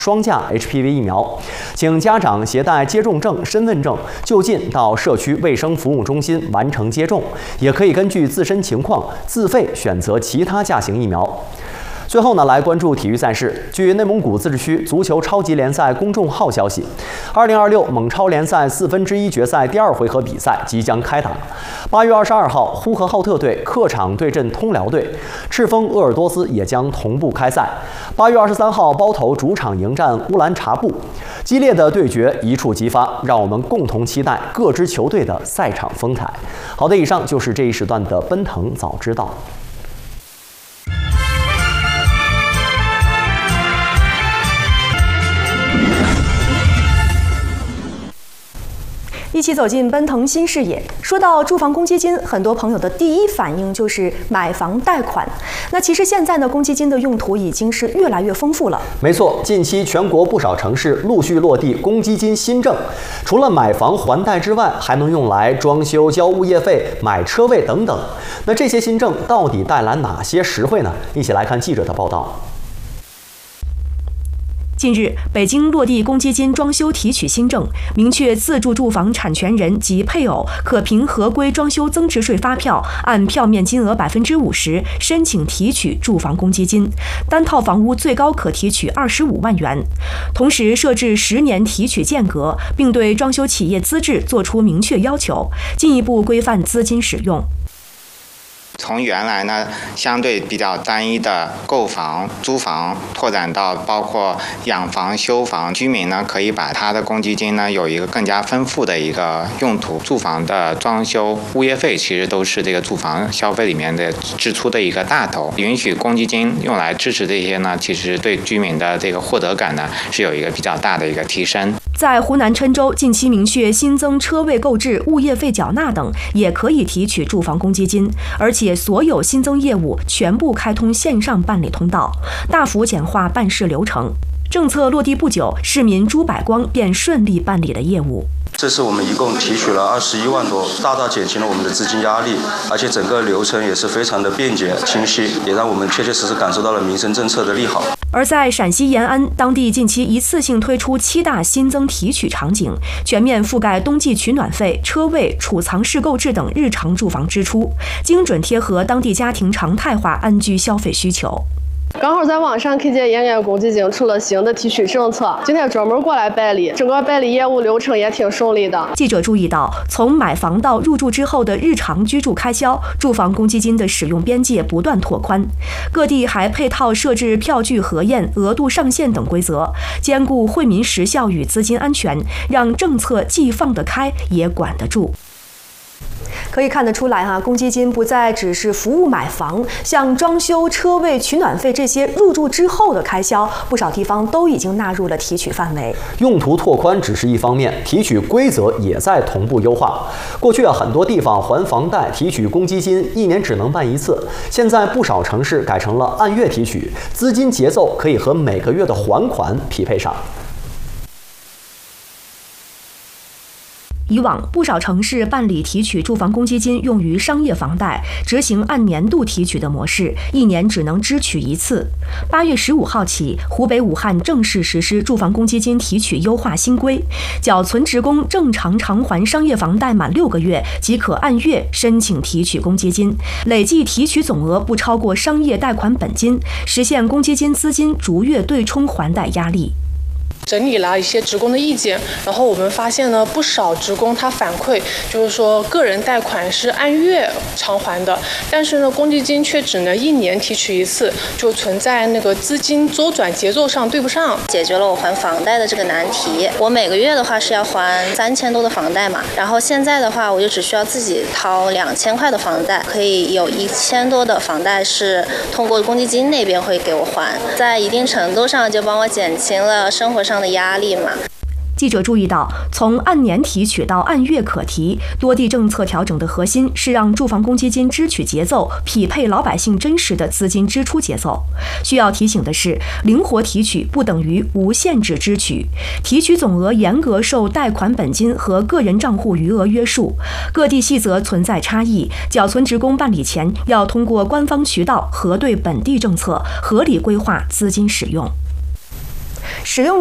双价 HPV 疫苗，请家长携带接种证、身份证就近到社区卫生服务中心完成接种，也可以根据自身情况自费选择其他价型疫苗。最后呢，来关注体育赛事。据内蒙古自治区足球超级联赛公众号消息，2026蒙超联赛1/4决赛第2回合比赛即将开打。8月22号，呼和浩特队客场对阵通辽队，赤峰鄂尔多斯也将同步开赛。8月23号，包头主场迎战乌兰察布，激烈的对决一触即发，让我们共同期待各支球队的赛场风采。好的，以上就是这一时段的奔腾早知道。 一起走进奔腾新视野。说到住房公积金，很多朋友的第一反应就是买房贷款。那其实现在呢，公积金的用途已经是越来越丰富了。没错，近期全国不少城市陆续落地公积金新政，除了买房还贷之外，还能用来装修、交物业费、买车位等等。那这些新政到底带来哪些实惠呢？一起来看记者的报道。 近日，北京落地公积金装修提取新政，明确自住住房产权人及配偶可凭合规装修增值税发票，按票面金额50%申请提取住房公积金，单套房屋最高可提取25万元。同时设置10年提取间隔，并对装修企业资质作出明确要求，进一步规范资金使用。 从原来呢相对比较单一的购房、租房，拓展到包括养房、修房，居民呢可以把他的公积金呢有一个更加丰富的一个用途。住房的装修、物业费其实都是这个住房消费里面的支出的一个大头，允许公积金用来支持这些呢，其实对居民的这个获得感呢是有一个比较大的一个提升。 在湖南郴州，近期明确新增车位购置、物业费缴纳等也可以提取住房公积金，而且所有新增业务全部开通线上办理通道，大幅简化办事流程。政策落地不久，市民朱百光便顺利办理了业务。 这次我们一共提取了21万多，大大减轻了我们的资金压力，而且整个流程也是非常的便捷清晰，也让我们确确实实感受到了民生政策的利好。 而在陕西延安，当地近期一次性推出7大新增提取场景，全面覆盖冬季取暖费、车位、储藏室购置等日常住房支出，精准贴合当地家庭常态化安居消费需求。 刚好在网上看见延安公积金出了新的提取政策，今天专门过来办理，整个办理业务流程也挺顺利的。 记者注意到，从买房到入住之后的日常居住开销，住房公积金的使用边界不断拓宽，各地还配套设置票据核验、额度上限等规则，兼顾惠民实效与资金安全，让政策既放得开也管得住。 可以看得出来哈，公积金不再只是服务买房，像装修、车位、取暖费这些入住之后的开销，不少地方都已经纳入了提取范围。 用途拓宽只是一方面，提取规则也在同步优化。过去很多地方还房贷提取公积金1年只能办1次，现在不少城市改成了按月提取，资金节奏可以和每个月的还款匹配上。 以往不少城市办理提取住房公积金用于商业房贷，执行按年度提取的模式，1年只能支取1次。8月15号起，湖北武汉正式实施住房公积金提取优化新规，缴存职工正常偿还商业房贷满6个月即可按月申请提取公积金，累计提取总额不超过商业贷款本金，实现公积金资金逐月对冲还贷压力。 整理了一些职工的意见，然后我们发现呢，不少职工他反馈就是说，个人贷款是按月偿还的，但是呢，公积金却只能1年提取1次，就存在那个资金周转节奏上对不上。 解决了我还房贷的这个难题。我每个月的话是要还3000多的房贷嘛，然后现在的话，我就只需要自己掏2000块的房贷，可以有1000多的房贷是通过公积金那边会给我还，在一定程度上就帮我减轻了生活上的压力嘛。 记者注意到，从按年提取到按月可提，多地政策调整的核心是让住房公积金支取节奏匹配老百姓真实的资金支出节奏。需要提醒的是，灵活提取不等于无限制支取，提取总额严格受贷款本金和个人账户余额约束，各地细则存在差异。缴存职工办理前要通过官方渠道核对本地政策，合理规划资金使用。 使用